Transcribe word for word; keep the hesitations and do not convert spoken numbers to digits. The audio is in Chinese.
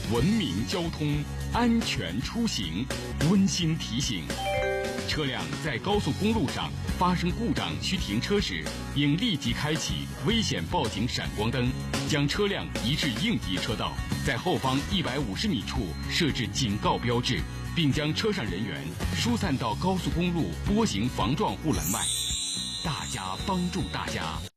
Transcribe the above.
文明交通，安全出行。温馨提醒：车辆在高速公路上发生故障需停车时，应立即开启危险报警闪光灯，将车辆移至应急车道，在后方一百五十米处设置警告标志，并将车上人员疏散到高速公路波形防撞护栏外。大家帮助大家，